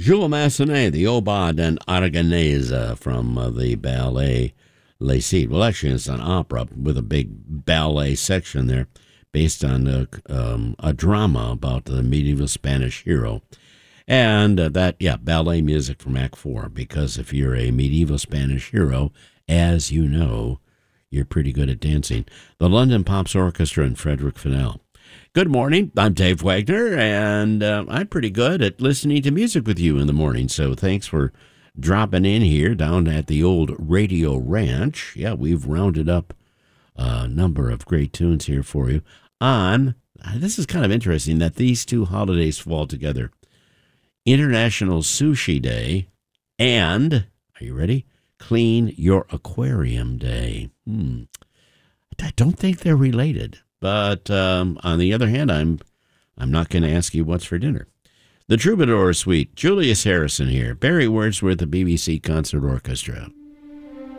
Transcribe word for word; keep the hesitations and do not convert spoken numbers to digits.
Jules Massenet, the Aubade and Aragonese from uh, the ballet Les Cid. Well, actually, it's an opera with a big ballet section there based on a, um, a drama about the medieval Spanish hero. And uh, that, yeah, ballet music from Act Four, because if you're a medieval Spanish hero, as you know, you're pretty good at dancing. The London Pops Orchestra and Frederick Fennell. Good morning. I'm Dave Wagner, and uh, I'm pretty good at listening to music with you in the morning. So thanks for dropping in here down at the old Radio Ranch. Yeah, we've rounded up a number of great tunes here for you on, this is kind of interesting that these two holidays fall together. International Sushi Day and, are you ready? Clean Your Aquarium Day. Hmm. I don't think they're related. But um, on the other hand, I'm I'm not going to ask you what's for dinner. The Troubadour Suite, Julius Harrison here, Barry Wordsworth, the B B C Concert Orchestra.